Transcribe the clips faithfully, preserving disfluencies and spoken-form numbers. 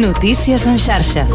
Notícies en xarxa.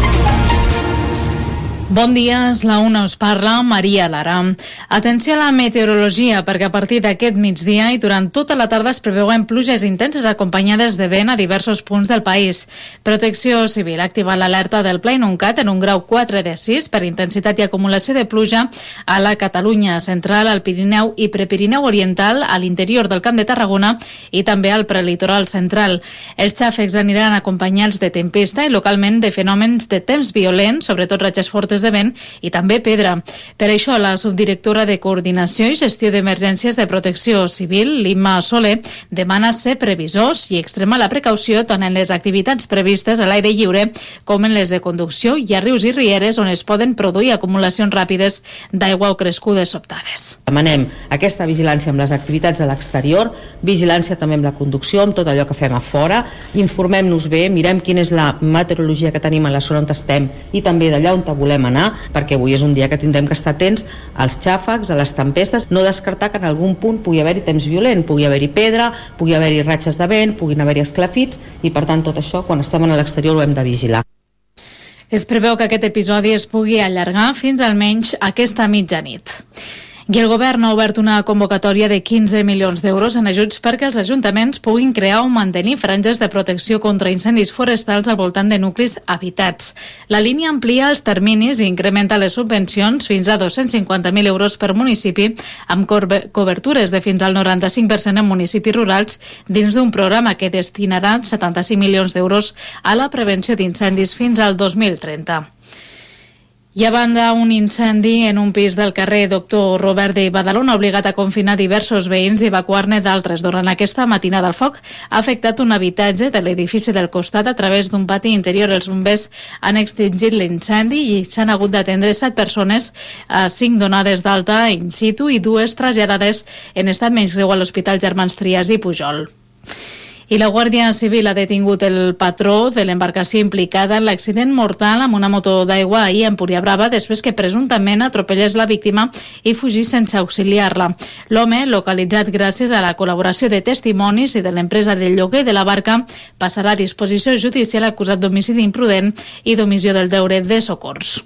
Bon dia, és la una, us parla Maria Lara. Atenció a la meteorologia, perquè a partir d'aquest migdia i durant tota la tarda es preveuen pluges intenses acompanyades de vent a diversos punts del país. Protecció Civil ha activat l'alerta del Pla Inuncat en un grau quatre de sis per intensitat i acumulació de pluja a la Catalunya central, al Pirineu i Prepirineu Oriental, a l'interior del Camp de Tarragona i també al prelitoral central. Els xàfecs aniran acompanyats de tempesta i localment de fenòmens de temps violents, sobretot ratxes fortes de vent i també pedra. Per això, la subdirectora de Coordinació i Gestió d'Emergències de Protecció Civil, L'Imma Soler, demana ser previsors i extremar la precaució tant en les activitats previstes a l'aire lliure com en les de conducció i a rius i rieres on es poden produir acumulacions ràpides d'aigua o crescudes sobtades. Demanem aquesta vigilància amb les activitats a l'exterior, vigilància també amb la conducció, amb tot allò que fem a fora, informem-nos bé, mirem quina és la meteorologia que tenim a la zona on estem i també d'allà on volem anar, perquè avui és un dia que tindrem que estar atents als xàfecs, a les tempestes, no descartar que en algun punt pugui haver-hi temps violent, pugui haver-hi pedra, pugui haver-hi ratxes de vent, puguin haver-hi esclafits, i per tant tot això, quan estem a l'exterior, ho hem de vigilar. Es preveu que aquest episodi es pugui allargar fins almenys aquesta mitjanit. I el govern ha obert una convocatòria de quinze milions d'euros en ajuts perquè els ajuntaments puguin crear o mantenir franges de protecció contra incendis forestals al voltant de nuclis habitats. La línia amplia els terminis i incrementa les subvencions fins a dos-cents cinquanta mil euros per municipi, amb cobertures de fins al noranta-cinc per cent en municipis rurals dins d'un programa que destinarà setanta-cinc milions d'euros a la prevenció d'incendis fins al dos mil trenta. I a banda, un incendi en un pis del carrer Doctor Robert de Badalona ha obligat a confinar diversos veïns i evacuar-ne d'altres. Durant aquesta matinada, el foc ha afectat un habitatge de l'edifici del costat a través d'un pati interior. Els bombers han extingit l'incendi i s'han hagut d'atendre set persones, cinc donades d'alta in situ i dues traslladades en estat menys greu a l'Hospital Germans Trias i Pujol. I la Guàrdia Civil ha detingut el patró de l'embarcació implicada en l'accident mortal amb una moto d'aigua ahir a Empúria Brava després que presumptament atropellés la víctima i fugís sense auxiliar-la. L'home, localitzat gràcies a la col·laboració de testimonis i de l'empresa del lloguer de la barca, passarà a disposició judicial acusat d'homicidi imprudent i d'omissió del deure de socors.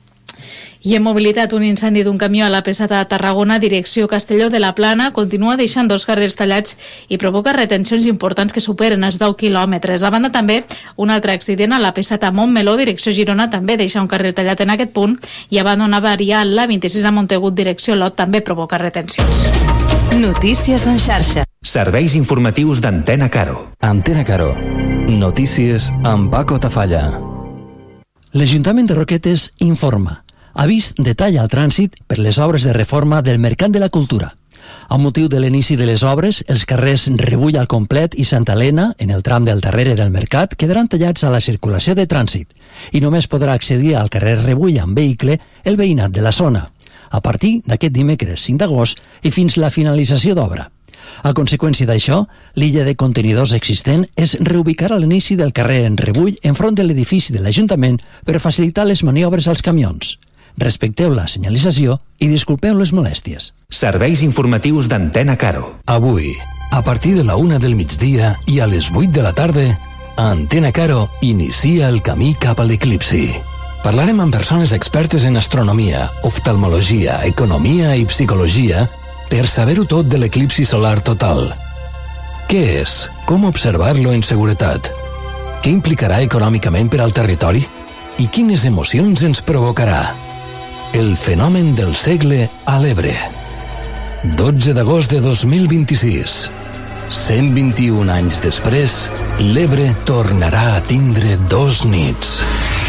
I en mobilitat, un incendi d'un camió a la P set a Tarragona, direcció Castelló de la Plana, continua deixant dos carrers tallats i provoca retencions importants que superen els deu quilòmetres. A banda, també, un altre accident a la P set a Montmeló, direcció Girona, també deixa un carrer tallat en aquest punt, i a banda una variant, la vint-i-sis a Montegut, direcció Lot, també provoca retencions. Notícies en xarxa. Serveis informatius d'Antena Caro. Antena Caro. Notícies amb Paco Tafalla. L'Ajuntament de Roquetes informa. Avís de tall al trànsit per les obres de reforma del Mercat de la Cultura. A motiu de l'inici de les obres, els carrers Rebull al complet i Santa Helena, en el tram del darrere del mercat, quedaran tallats a la circulació de trànsit i només podrà accedir al carrer Rebull amb vehicle el veïnat de la zona, a partir d'aquest dimecres cinc d'agost i fins la finalització d'obra. A conseqüència d'això, l'illa de contenidors existent es reubicarà a l'inici del carrer en Rebull enfront de l'edifici de l'Ajuntament per facilitar les maniobres als camions. Respecteu la senyalització i disculpeu les molèsties. Serveis informatius d'Antena Caro. Avui, a partir de la una del migdia i a les vuit de la tarda, Antena Caro inicia el camí cap a l'eclipsi. Parlarem amb persones expertes en astronomia, oftalmologia, economia i psicologia per saber-ho tot de l'eclipsi solar total. Què és? Com observar-lo en seguretat? Què implicarà econòmicament per al territori? I quines emocions ens provocarà? El fenomen del segle a l'Ebre. dotze d'agost de dos mil vint-i-sis. cent vint-i-un anys després, l'Ebre tornarà a tindre dos nits.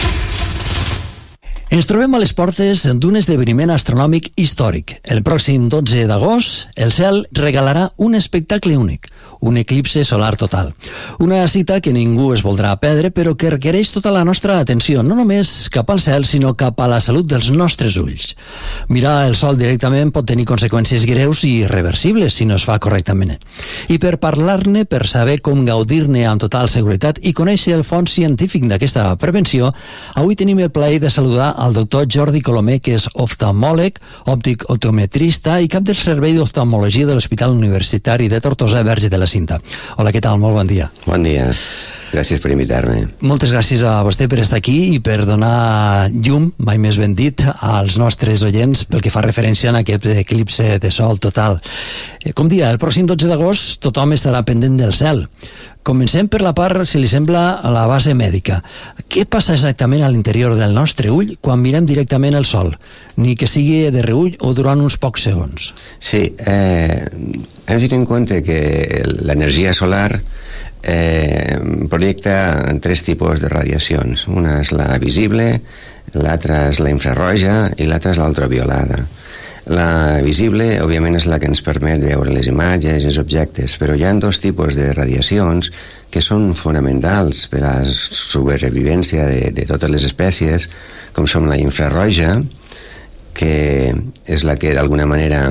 Ens trobem a les portes d'un esdeveniment astronòmic històric. El pròxim dotze d'agost, el cel regalarà un espectacle únic, un eclipse solar total. Una cita que ningú es voldrà perdre, però que requereix tota la nostra atenció, no només cap al cel, sinó cap a la salut dels nostres ulls. Mirar el sol directament pot tenir conseqüències greus i irreversibles si no es fa correctament. I per parlar-ne, per saber com gaudir-ne amb total seguretat i conèixer el fons científic d'aquesta prevenció, avui tenim el plaer de saludar al doctor Jordi Colomer, que és oftalmòleg, òptic optometrista i cap del Servei d'Oftalmologia de l'Hospital Universitari de Tortosa, Verge de la Cinta. Hola, què tal? Molt bon dia. Bon dia. Gràcies per invitar-me. Moltes gràcies a vostè per estar aquí i per donar llum, mai més ben dit, als nostres oients pel que fa referència a aquest eclipse de sol total. Com dia, el pròxim dotze d'agost tothom estarà pendent del cel. Comencem per la part, si li sembla, a la base mèdica. Què passa exactament a l'interior del nostre ull quan mirem directament el sol? Ni que sigui de reull o durant uns pocs segons. Sí, eh, hem de tenir en compte que l'energia solar eh, projecta tres tipus de radiacions. Una és la visible, l'altra és la infrarroja i l'altra és l'ultraviolada. La visible, òbviament, és la que ens permet veure les imatges i els objectes, però hi ha dos tipus de radiacions que són fonamentals per a la supervivència de, de totes les espècies, com són la infrarroja, que és la que d'alguna manera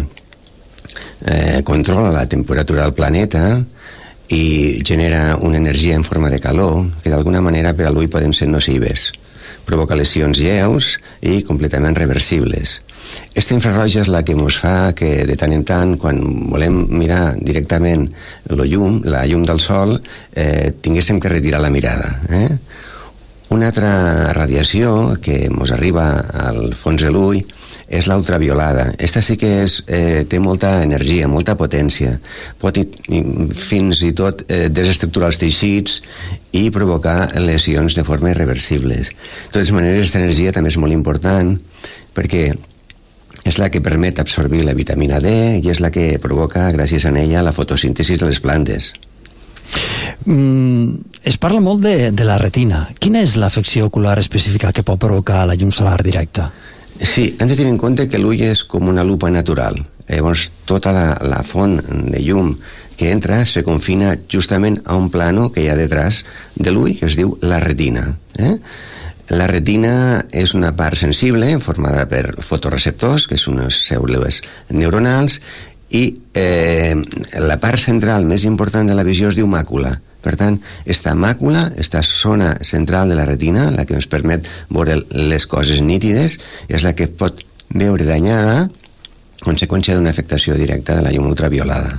eh, controla la temperatura del planeta i genera una energia en forma de calor que d'alguna manera per a l'ull poden ser nocives. Provoca lesions lleus i completament reversibles. Aquesta infrarroja és la que ens fa que de tant en tant, quan volem mirar directament la llum, la llum del sol, eh, tinguéssim que retirar la mirada. Eh? Una altra radiació que ens arriba al fons de l'ull és l'ultraviolada. Esta sí que és, eh, té molta energia, molta potència. Pot fins i tot eh, desestructurar els teixits i provocar lesions de forma irreversibles. De totes maneres, aquesta energia també és molt important perquè és la que permet absorbir la vitamina D i és la que provoca, gràcies a ella, la fotosíntesi de les plantes. Mm, es parla molt de, de la retina. Quina és l'afecció ocular específica que pot provocar la llum solar directa? Sí, hem de tenir en compte que l'ull és com una lupa natural. Llavors, tota la, la font de llum que entra se confina justament a un plano que hi ha detrás de l'ull, que es diu la retina. Eh? La retina és una part sensible formada per fotoreceptors, que són unes cèl·lules neuronals, i eh, la part central més important de la visió es diu màcula. Per tant, esta màcula, esta zona central de la retina, la que ens permet veure les coses nítides, és la que pot veure danyada conseqüència d'una afectació directa de la llum ultraviolada.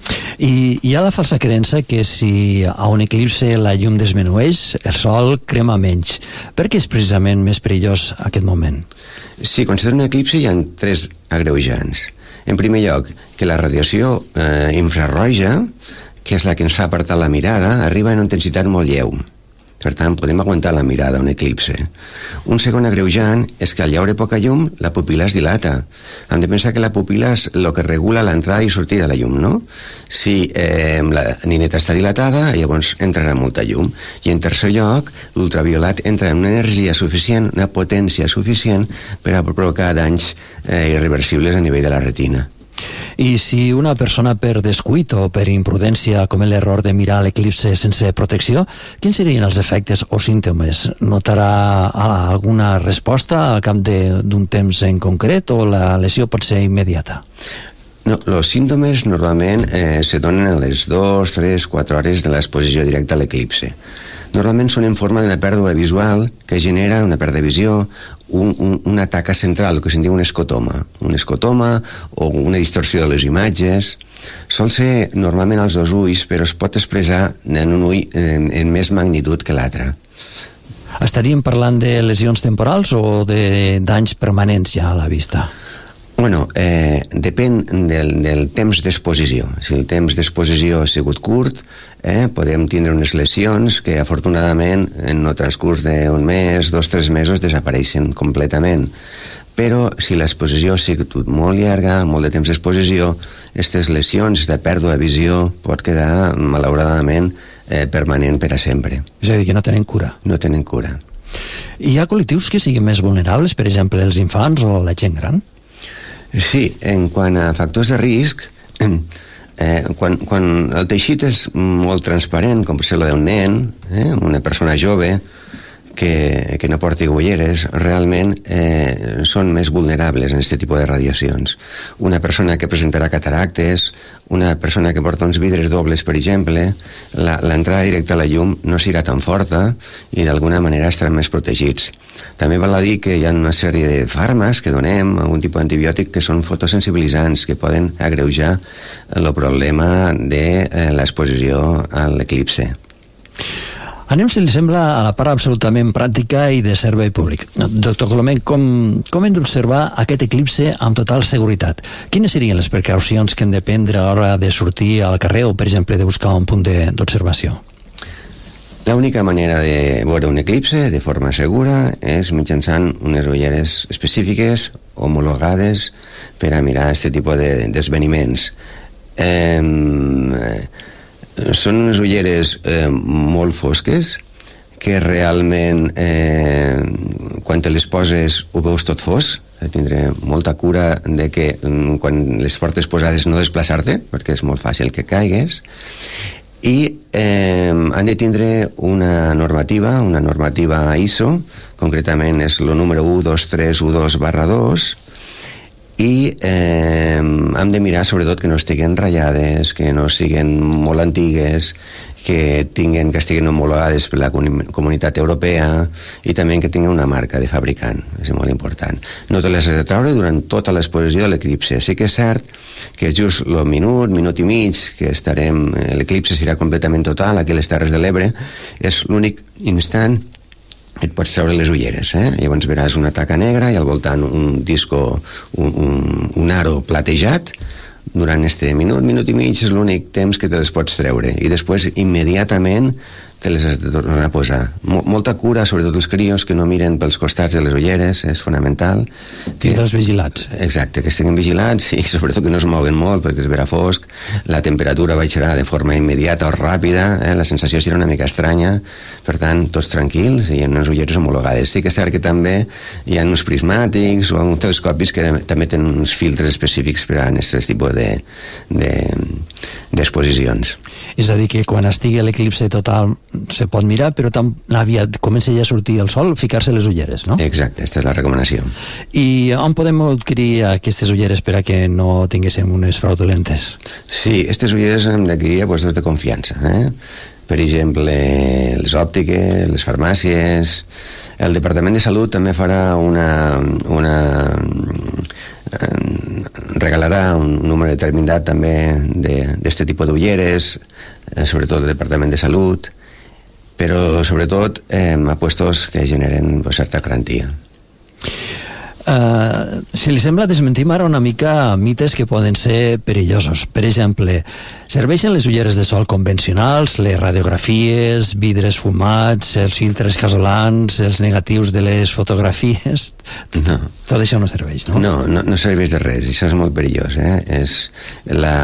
I hi ha la falsa creença que si a un eclipse la llum disminueix, el sol crema menys. Per què és precisament més perillós aquest moment? Si considera un eclipse hi ha tres agreujants. En primer lloc, que la radiació eh, infrarroja, que és la que ens fa apartar la mirada, arriba en una intensitat molt lleu. Per tant, podem aguantar la mirada a un eclipse. Un segon agreujant és que al llaure poca llum, la pupil·la es dilata. Hem de pensar que la pupil·la és el que regula l'entrada i sortida de la llum, no? Si eh, la nineta està dilatada, llavors entrarà molta llum. I en tercer lloc, l'ultraviolat entra en una energia suficient, una potència suficient per a provocar danys eh, irreversibles a nivell de la retina. I si una persona per descuit o per imprudència comet l'error de mirar l'eclipse sense protecció, quins serien els efectes o símptomes? Notarà alguna resposta al cap d'un temps en concret o la lesió pot ser immediata? No, els símptomes normalment eh, se donen a les dues, tres, quatre hores de l'exposició directa a l'eclipse. Normalment són en forma d'una pèrdua visual que genera una pèrdua de visió, un, un, una taca central, el que se'n diu un escotoma. Un escotoma o una distorsió de les imatges. Sol ser normalment als dos ulls, però es pot expressar en un ull en, en més magnitud que l'altre. Estaríem parlant de lesions temporals o de danys permanents ja a la vista? Bueno, eh, depèn del, del temps d'exposició. Si el temps d'exposició ha sigut curt, eh, podem tindre unes lesions que afortunadament en el transcurs d'un mes, dos, tres mesos desapareixen completament. Però si l'exposició ha sigut molt llarga, molt de temps d'exposició, aquestes lesions de pèrdua de visió pot quedar malauradament eh, permanent per a sempre. És a dir, que no tenen cura. No tenen cura. Hi ha col·lectius que siguin més vulnerables, per exemple, els infants o la gent gran? Sí, en quant a factors de risc, eh, quan, quan el teixit és molt transparent, com per ser el d'un nen, eh, una persona jove que, que no porti ulleres, realment eh, són més vulnerables en aquest tipus de radiacions. Una persona que presentarà cataractes, una persona que porta uns vidres dobles, per exemple, l'entrada directa a la llum no serà tan forta i d'alguna manera estaran més protegits. També val a dir que hi ha una sèrie de fàrmacs que donem, algun tipus d'antibiòtic, que són fotosensibilitzants, que poden agreujar el problema de l'exposició a l'eclipse. Anem, si li sembla, a la part absolutament pràctica i de servei públic. Doctor Colomer, com, com hem d'observar aquest eclipse amb total seguretat? Quines serien les precaucions que hem de prendre a l'hora de sortir al carrer o, per exemple, de buscar un punt d'observació? L'única manera de veure un eclipse de forma segura és mitjançant unes ulleres específiques, homologades, per a mirar aquest tipus d'esdeveniments. Eh, són unes ulleres eh, molt fosques, que realment eh, quan te les poses ho veus tot fos. Tindré molta cura de que quan les portes posades no desplaçar-te, perquè és molt fàcil que caigues. I eh, han de tindre una normativa, una normativa I S O, concretament és el número u dos tres u dos barra dos, i eh, hem de mirar sobretot que no estiguen ratllades, que no siguin molt antigues, que tinguen, que estiguin homologades per la Comunitat Europea i també que tinguin una marca de fabricant, és molt important. No te les has de traure durant tota l'exposició de l'eclipse. Sí que és cert que just el minut, minut i mig que estarem, l'eclipse serà completament total aquí a les Terres de l'Ebre, és l'únic instant et pots treure les ulleres, eh? Llavors veràs una taca negra i al voltant un disco, un, un, un aro platejat. Durant este minut, minut i mig és l'únic temps que te les pots treure i després immediatament te les has de tornar a posar. Molta cura, sobretot els crios que no miren pels costats de les ulleres, és fonamental. Tindre'ls vigilats. Exacte, que estiguin vigilats i sobretot que no es moguen molt perquè es verà fosc, la temperatura baixarà de forma immediata o ràpida, eh? La sensació serà una mica estranya, per tant, tots tranquils i en unes ulleres homologades. Sí que és cert que també hi ha uns prismàtics o uns telescopis que també tenen uns filtres específics per a aquest tipus de, de, d'exposicions. És a dir, que quan estigui l'eclipse total se pot mirar, però tan aviat comença ja a sortir el sol, ficar-se les ulleres, no? Exacte, aquesta és la recomanació. I on podem adquirir aquestes ulleres per a que no tinguéssim unes fraudulentes? Sí, aquestes ulleres hem d'adquirir a puestos de confiança, eh? Per exemple, les òptiques, les farmàcies. El Departament de Salut també farà una... una regalarà un número determinat també d'aquest tipus d'ulleres, sobretot el Departament de Salut, però sobretot eh, a puestos que generen pues, certa garantia. Uh, si li sembla, desmentim ara una mica mites que poden ser perillosos. Per exemple, serveixen les ulleres de sol convencionals, les radiografies, vidres fumats, els filtres casolans, els negatius de les fotografies? No. Tot això no serveix, no? No, no, no serveix de res, això és molt perillós, eh? És la,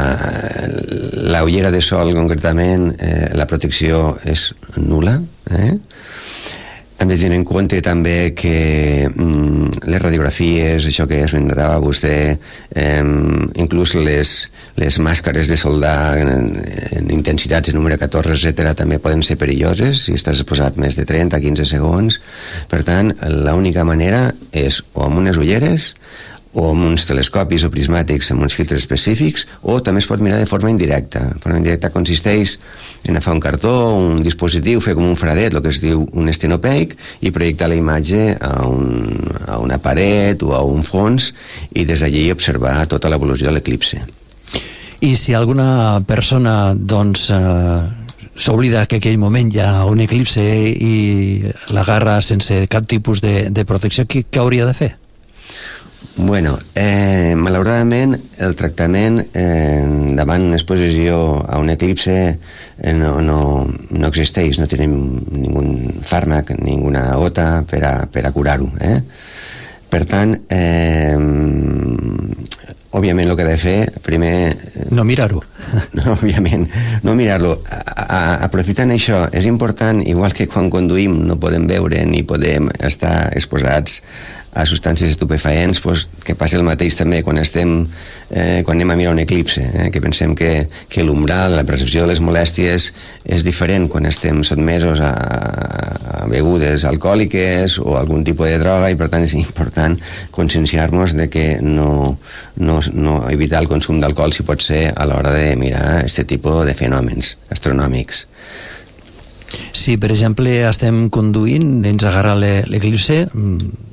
la ullera de sol, concretament, eh, la protecció és nul·la, eh? Hem de tenir en compte també que mm, les radiografies, això que esmentava vostè, eh, inclús les, les màscares de soldar en, en intensitats de número catorze, etcètera, també poden ser perilloses si estàs posat més de trenta a quinze segons. Per tant, l'única manera és o amb unes ulleres o amb uns telescopis o prismàtics amb uns filtres específics, o també es pot mirar de forma indirecta. La forma indirecta consisteix en agafar un cartó, un dispositiu, fer com un fradet, el que es diu un estenopeic, i projectar la imatge a, un, a una paret o a un fons, i des d'allí observar tota l'evolució de l'eclipse. I si alguna persona, doncs, eh, s'oblida que en aquell moment hi ha un eclipse i l'agarra sense cap tipus de, de protecció, què, què hauria de fer? Bueno, eh, malauradament el tractament eh, davant una exposició a un eclipse eh, no, no, no existeix, no tenim ningú fàrmac, ninguna gota per a, per a curar-ho, eh? Per tant, eh, òbviament el que he de fer, primer... No mirar-ho. No, òbviament, no mirar-lo. Aprofitant això, és important, igual que quan conduïm no podem veure ni podem estar exposats a substàncies estupefaents, pues, que passa el mateix també quan estem eh, quan anem a mirar un eclipse, eh, que pensem que, que l'umbral, la percepció de les molèsties és diferent quan estem sotmesos a, a begudes alcohòliques o algun tipus de droga, i per tant és important conscienciar-nos de que no, no, no evitar el consum d'alcohol si pot ser a l'hora de mirar aquest tipus de fenòmens astronòmics. Si, per exemple, estem conduint, ens agarra l'eclipse,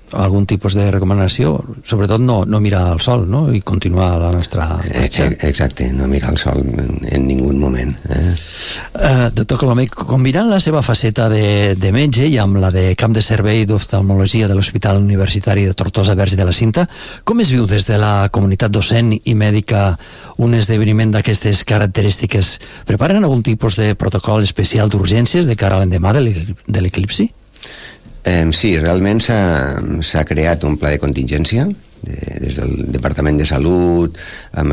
algun tipus de recomanació, sobretot no, no mirar al sol, no? I continuar la nostra marxa. Exacte, no mirar al sol en, en ningú moment. Eh? Uh, doctor Colomer, combinant la seva faceta de, de metge i amb la de camp de servei d'oftalmologia de l'Hospital Universitari de Tortosa Verge de la Cinta, com es viu des de la comunitat docent i mèdica un esdeveniment d'aquestes característiques? Preparen algun tipus de protocol especial d'urgències de cara a l'endemà de l'eclipsi? Eh, sí, realment s'ha creat un pla de contingència de, des del Departament de Salut, amb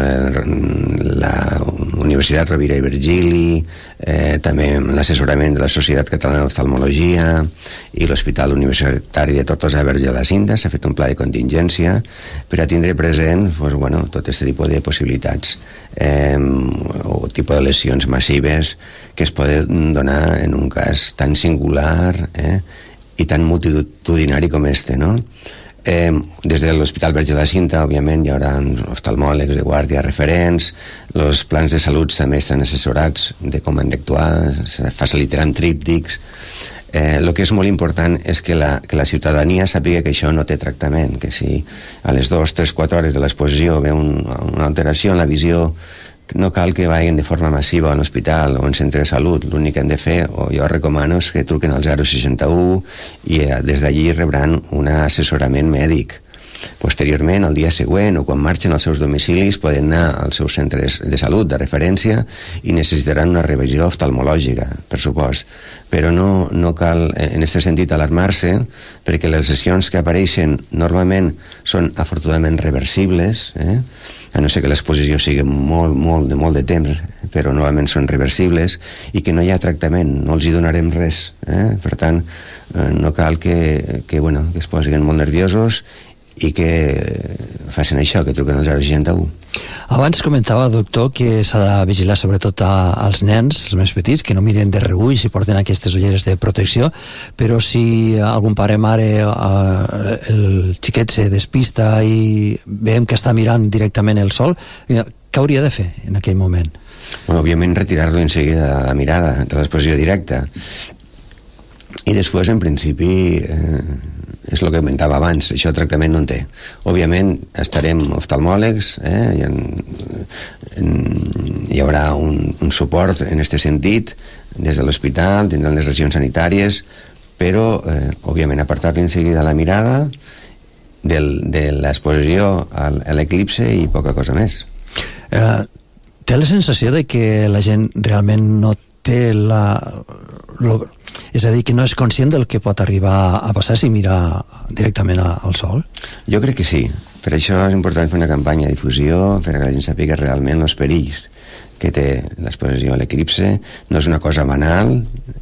el, la Universitat Rovira i Virgili, eh, també amb l'assessorament de la Societat Catalana d'Oftalmologia i l'Hospital Universitari de Tortosa Verge de la Cinta. S'ha fet un pla de contingència per a tindre present pues, bueno, tot aquest tipus de possibilitats eh, o tipus de lesions massives que es poden donar en un cas tan singular eh, i tan multitudinari com este, no? Eh, des de l'Hospital Verge de la Cinta, òbviament, hi haurà oftalmòlegs de guàrdia referents, els plans de salut també estan assessorats de com han d'actuar, se facilitaran tríptics. Eh, el que és molt important és que la, que la ciutadania sàpiga que això no té tractament, que si a les dues, tres, quatre hores de l'exposició ve un, una alteració en la visió, no cal que vagin de forma massiva a l'hospital o en centre de salut. L'únic que han de fer, o jo recomano, és que truquen al zero seixanta-u i des d'allí rebran un assessorament mèdic. Posteriorment, el dia següent o quan marxen als seus domicilis, poden anar als seus centres de salut de referència i necessitaran una revisió oftalmològica, per supost. Però no, no cal, en aquest sentit, alarmar-se, perquè les lesions que apareixen normalment són afortunadament reversibles, eh? a no ser que l'exposició sigui molt, molt, de molt de temps, però normalment són reversibles i que no hi ha tractament, no els hi donarem res. Eh? Per tant, eh, no cal que, que, bueno, que es posin molt nerviosos i que facin això, que truquen al zero seixanta-u. Abans comentava, doctor, que s'ha de vigilar sobretot a, als nens, els més petits, que no miren de reüll si porten aquestes ulleres de protecció, però si algun pare mare eh, el xiquet se despista i veiem que està mirant directament el sol, eh, què hauria de fer en aquell moment? Bueno, òbviament retirar-lo en seguida la mirada de l'exposició directa i després en principi eh, és el que comentava abans, això tractament no en té. Òbviament estarem oftalmòlegs, eh, i en, en, hi haurà un, un suport en aquest sentit des de l'hospital, tindran les regions sanitàries, però eh, òbviament apartar-li en seguida la mirada del, de l'exposició a l'eclipse i poca cosa més. Eh, té la sensació de que la gent realment no té la... Lo, és a dir, que no és conscient del que pot arribar a passar si mira directament al sol? Jo crec que sí. Per això és important fer una campanya de difusió perquè la gent sàpiga realment els perills que té l'exposició a l'eclipse. No és una cosa banal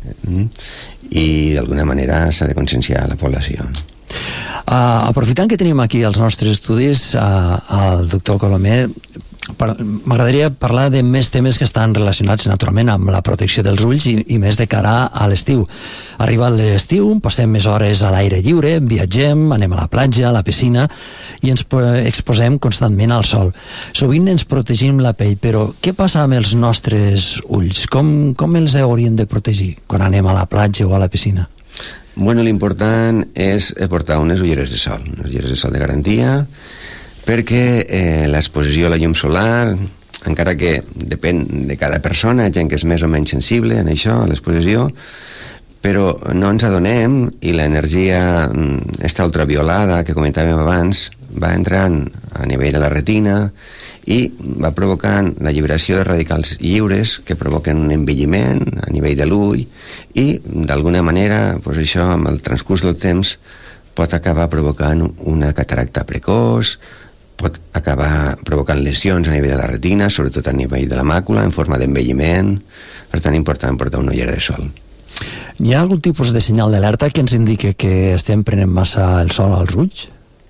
i d'alguna manera s'ha de conscienciar la població. Uh, aprofitant que tenim aquí els nostres estudis, uh, el doctor Colomer, m'agradaria parlar de més temes que estan relacionats naturalment amb la protecció dels ulls i, i més de cara a l'estiu. Arribat l'estiu, passem més hores a l'aire lliure, viatgem, anem a la platja, a la piscina i ens exposem constantment al sol. Sovint ens protegim la pell, però què passa amb els nostres ulls? Com, com els hauríem de protegir quan anem a la platja o a la piscina? Bueno, l'important és portar unes ulleres de sol, unes ulleres de sol de garantia, perquè eh, l'exposició a la llum solar, encara que depèn de cada persona, gent que és més o menys sensible en això, a l'exposició, però no ens adonem i l'energia esta ultraviolada que comentàvem abans va entrant a nivell de la retina i va provocant l'alliberació de radicals lliures que provoquen un envelliment a nivell de l'ull i d'alguna manera pues això amb el transcurs del temps pot acabar provocant una cataracta precoç, pot acabar provocant lesions a nivell de la retina, sobretot a nivell de la màcula, en forma d'envelliment. Per tant, important portar una ullera de sol. Hi ha algun tipus de senyal d'alerta que ens indique que estem prenent massa el sol als ulls?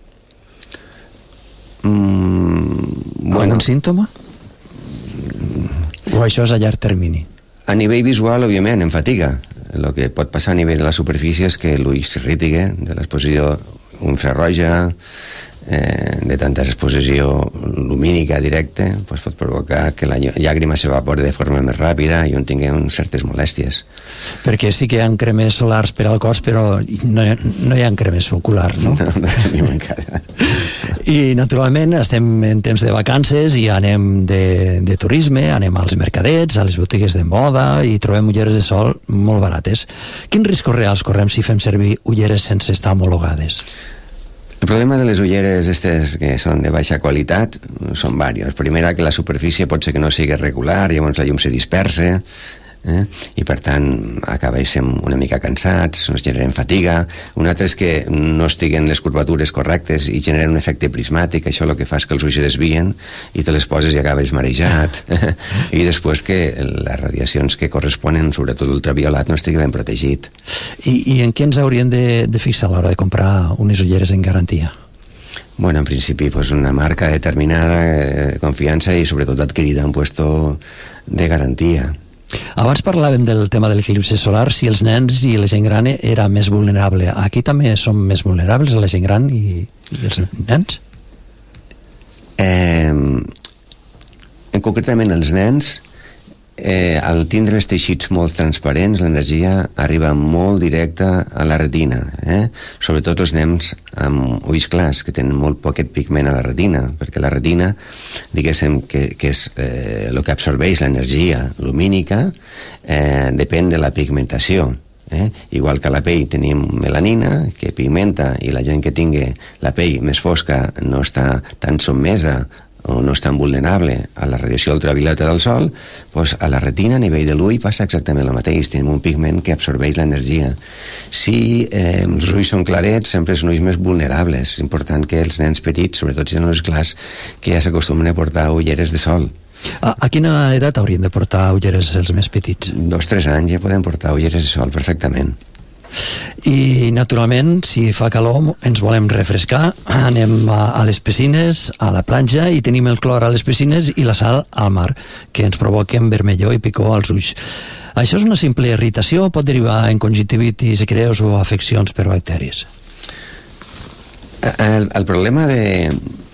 Mm, bueno, algun símptoma? O això és a llarg termini? A nivell visual, òbviament, en fatiga. El que pot passar a nivell de la superfície és que l'ull s'irriti de l'exposició infrarroja, eh, de tanta exposició lumínica directa, pues pot provocar que la llàgrima s'evapori de forma més ràpida i un tingui certes molèsties. Perquè sí que hi ha cremes solars per al cos, però no, no hi ha cremes oculars, no? No, no tenim encara. I naturalment estem en temps de vacances i anem de, de turisme, anem als mercadets, a les botigues de moda i trobem ulleres de sol molt barates. Quins riscos reals correm si fem servir ulleres sense estar homologades? El problema de les ulleres aquestes que són de baixa qualitat són diversos. Primera, que la superfície pot ser que no sigui regular, llavors la llum se dispersa, eh? i per tant acabem una mica cansats, ens generen fatiga. Un altre és que no estiguen les curvatures correctes i generen un efecte prismàtic, això el que fa és que els ulls se desvien i te les poses i acabes marejat. I després que les radiacions que corresponen, sobretot l'ultraviolat, no estigui ben protegit. I, i en què ens hauríem de, de fixar a l'hora de comprar unes ulleres en garantia? Bueno, en principi, pues una marca determinada, de confiança i sobretot adquirida en puesto de garantia. Abans parlàvem del tema de l'eclipsi solar, si els nens i la gent gran era més vulnerable. Aquí també som més vulnerables, la gent gran i, i els nens? Eh, en concretament els nens, eh, al tindre els teixits molt transparents, l'energia arriba molt directa a la retina, eh? Sobretot els nens amb ulls clars, que tenen molt poquet pigment a la retina, perquè la retina, diguéssim, que, que és eh, el que absorbeix l'energia lumínica, eh, depèn de la pigmentació. Eh? Igual que a la pell tenim melanina, que pigmenta, i la gent que tingui la pell més fosca no està tan sotmesa o no és tan vulnerable a la radiació ultravioleta del sol, doncs a la retina, a nivell de l'ull, passa exactament el mateix. Tenim un pigment que absorbeix l'energia. Si eh, els ulls són clarets, sempre són ulls més vulnerables. És important que els nens petits, sobretot si tenen ulls clars, que ja s'acostumen a portar ulleres de sol. A, a quina edat haurien de portar ulleres els més petits? Dos, tres anys ja poden portar ulleres de sol perfectament. I naturalment, si fa calor, ens volem refrescar, anem a, a les piscines, a la platja, i tenim el clor a les piscines i la sal al mar, que ens provoquen vermellor i picor als ulls. Això és una simple irritació o pot derivar en conjuntivitis, creus o afeccions per bacteris? El, el problema de,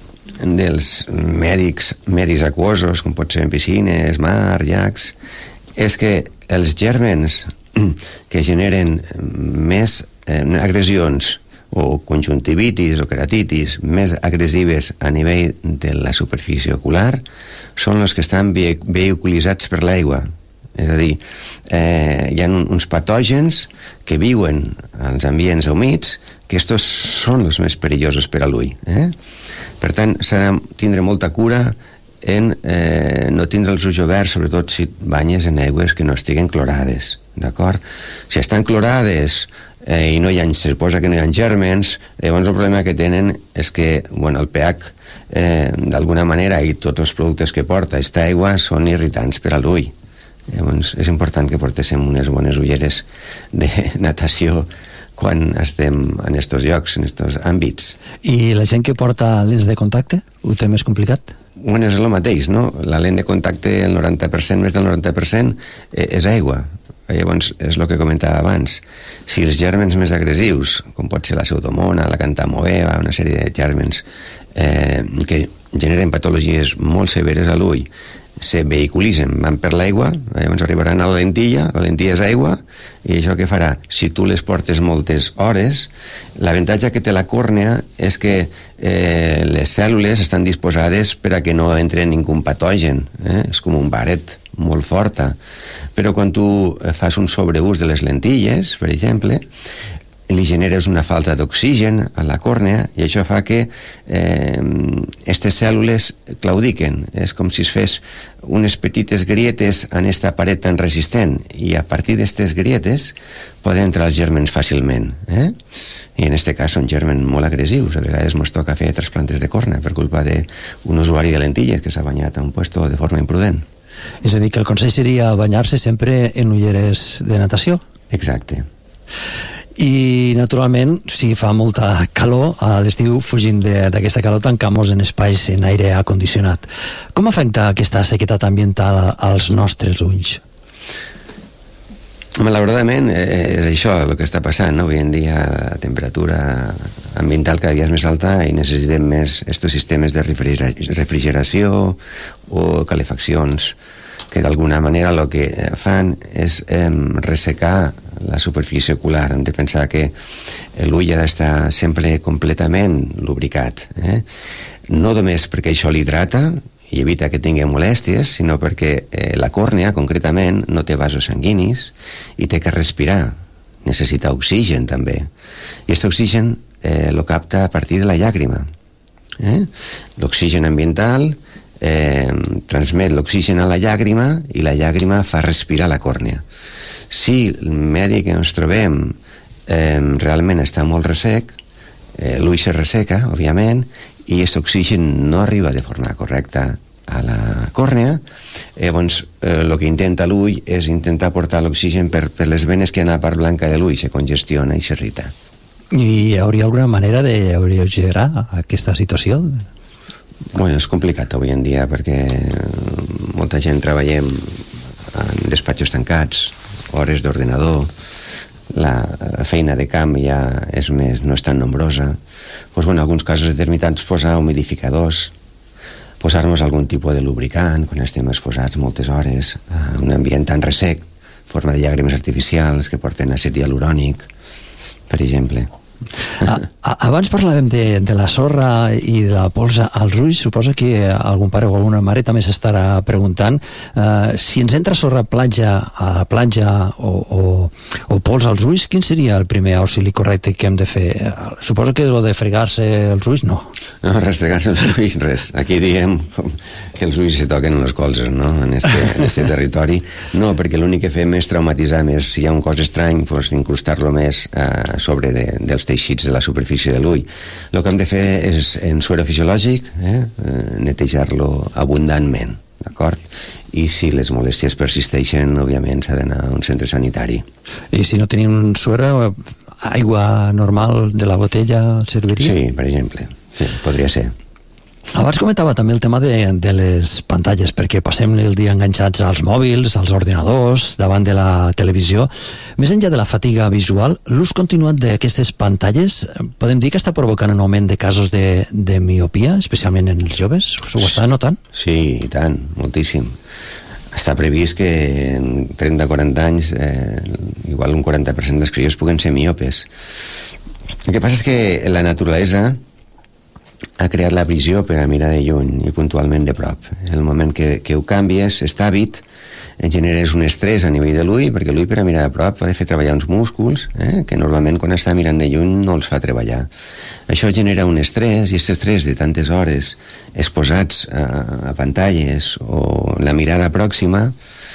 dels mèdics, medis aquosos, com pot ser en piscines, mar, llacs, és que els gèrmens que generen més eh, agressions o conjuntivitis o keratitis més agressives a nivell de la superfície ocular són els que estan vehiculitzats per l'aigua. És a dir, eh, hi ha uns patògens que viuen als ambients humits que estos són els més perillosos per a l'ull. Eh? Per tant, s'ha de tindre molta cura en eh, no tindre els ulls oberts, sobretot si banyes en aigües que no estiguen clorades, d'acord? Si estan clorades eh, i no hi ha, se suposa que no hi ha gèrmens, llavors el problema que tenen és que, bueno, el pH eh, d'alguna manera i tots els productes que porta aquesta aigua són irritants per a l'ull. Llavors és important que portéssim unes bones ulleres de natació quan estem en estos llocs, en estos àmbits. I la gent que porta lents de contacte, ho té més complicat? Bueno, és el mateix, no? La lent de contacte, el noranta per cent, més del noranta per cent, eh, és aigua. Llavors, és el que comentava abans. Si els gèrmens més agressius, com pot ser la pseudomona, la cantamoeba, una sèrie de gèrmens eh, que generen patologies molt severes a l'ull, se vehiculitzen, van per l'aigua, llavors arribaran a la lentilla, la lentilla és aigua, i això què farà? Si tu les portes moltes hores, l'avantatge que té la còrnea és que eh, les cèl·lules estan disposades per a que no entre ningú patogen, eh? És com un baret molt forta, però quan tu fas un sobreús de les lentilles, per exemple, li generes una falta d'oxigen a la còrnea i això fa que aquestes eh, cèl·lules claudiquen. És com si es fes unes petites grietes en aquesta paret tan resistent i a partir d'aquestes grietes poden entrar els gèrmens fàcilment. Eh? I en aquest cas són gèrmens molt agressius. A vegades ens toca fer trasplantes de còrnea per culpa d'un usuari de lentilles que s'ha banyat a un puesto de forma imprudent. És a dir, que el consell seria banyar-se sempre en ulleres de natació? Exacte. I naturalment, si fa molta calor a l'estiu, fugint d'aquesta calor, tancam-nos en espais en aire acondicionat. Com afecta aquesta sequedat ambiental als nostres ulls? Malauradament és això el que està passant, no? Avui en dia la temperatura ambiental cada dia és més alta i necessitem més estos sistemes de refrigeració o calefaccions que d'alguna manera el que fan és eh, ressecar la superfície ocular. Hem de pensar que l'ull ha d'estar sempre completament lubricat, eh? No només perquè això l'hidrata i evita que tingui molèsties, sinó perquè eh, la còrnea, concretament, no té vasos sanguinis i té que respirar. Necessita oxigen, també. I aquest oxigen eh, lo capta a partir de la llàgrima. Eh? L'oxigen ambiental eh, transmet l'oxigen a la llàgrima i la llàgrima fa respirar la còrnea. Si el medi que ens trobem eh, realment està molt ressec, eh, l'ull se resseca, òbviament, i aquest oxigen no arriba de forma correcta a la còrnea, llavors eh, el que intenta l'ull és intentar portar l'oxigen per, per les venes que hi ha a la part blanca de l'ull, se congestiona i s'irrita. I hi hauria alguna manera d'alleugerar aquesta situació? Bueno, és complicat avui en dia perquè molta gent treballem en despatxos tancats, hores d'ordenador, la feina de camp ja és més, no és tan nombrosa. Pues, bueno, en alguns casos determinats posar humidificadors, posar-nos algun tipus de lubricant quan estem exposats moltes hores a un ambient tan ressec, forma de llàgrimes artificials que porten àcid hialurònic, per exemple. A, a, abans parlàvem de, de la sorra i de la pols als ulls. Suposa que algun pare o alguna mare també s'estarà preguntant eh, si ens entra sorra platja a la platja o, o, o pols als ulls, quin seria el primer auxili correcte que hem de fer? Suposo que lo de fregar-se els ulls, no? No, restregar-se els ulls, res. Aquí diem que els ulls se toquen en les colzes, no?, en este, en este territori. No, perquè l'únic que fem és traumatitzar més. Si hi ha un cos estrany, pues, incrustar-lo més eh, sobre de, dels teixits de la superfície de l'ull. El que hem de fer és, en suero fisiològic, eh, netejar-lo abundantment, d'acord? I si les molèsties persisteixen, òbviament s'ha d'anar a un centre sanitari. I si no tenim suero, aigua normal de la botella serviria? Sí, per exemple. Sí, podria ser. Abans comentava també el tema de, de les pantalles, perquè passem el dia enganxats als mòbils, als ordinadors, davant de la televisió. Més enllà de la fatiga visual, l'ús continuat d'aquestes pantalles podem dir que està provocant un augment de casos de, de miopia, especialment en els joves? Ho està notant? Sí, i tant, moltíssim. Està previst que en trenta a quaranta anys eh, igual un quaranta per cent dels crios puguen ser miopes. El que passa és que la naturalesa ha creat la visió per a mirar de lluny i puntualment de prop. En el moment que, que ho canvies, aquest hàbit, generes un estrès a nivell de l'ull, perquè l'ull per a mirar de prop ha de fer treballar uns músculs eh, que normalment quan està mirant de lluny no els fa treballar. Això genera un estrès, i aquest estrès de tantes hores exposats a, a pantalles o la mirada pròxima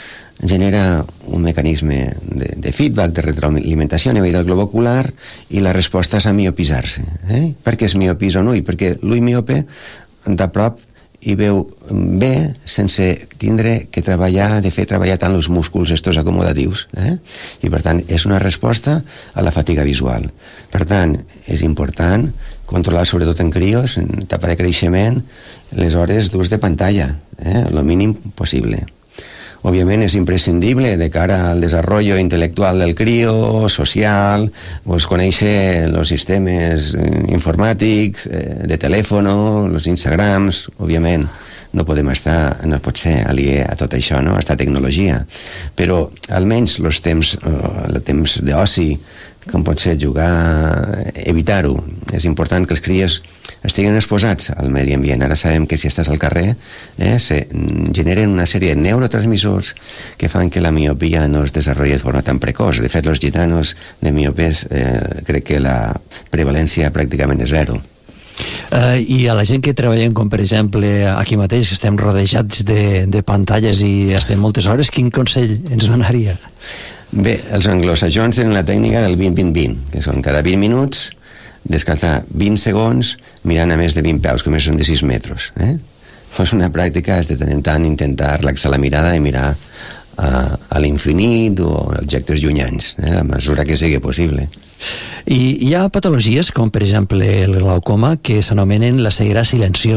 genera un mecanisme de, de feedback, de retroalimentació a nivell del glob ocular, i la resposta és a miopitzar-se. Eh? Per què es miopisa un ull? Perquè l'ull miope de prop i veu bé sense tindre que treballar, de fer treballar tant els músculs estos acomodatius. Eh? I per tant és una resposta a la fatiga visual. Per tant, és important controlar, sobretot en crios, en etapa de creixement, les hores d'ús de pantalla, eh? lo mínim possible. Òbviament és imprescindible de cara al desenvolupament intel·lectual del crio, social, pues, conèixer els sistemes informàtics, eh, de telèfon, els Instagrams, òbviament. No podem estar, no pot ser aliè a tot això, no?, a aquesta tecnologia. Però almenys els temps, el temps d'oci, com pot ser jugar, evitar-ho. És important que els cries estiguin exposats al medi ambient. Ara sabem que si estàs al carrer eh, se generen una sèrie de neurotransmissors que fan que la miopia no es desenvolupi de forma tan precoç. De fet, els gitanos de miopes eh, crec que la prevalència pràcticament és zero. Uh, I a la gent que treballem, com per exemple aquí mateix, que estem rodejats de, de pantalles i estem moltes hores, quin consell ens donaria? Bé, els anglosajons tenen la tècnica del vint vint vint, que són cada vint minuts descansar vint segons mirant a més de vint peus, que més són de sis metres. Eh? Pues una pràctica és de tant en tant intentar relaxar la mirada i mirar a, a l'infinit o objectes llunyans, eh? a mesura que sigui possible. I hi ha patologies com per exemple el glaucoma que s'anomenen la ceguera silenciosa.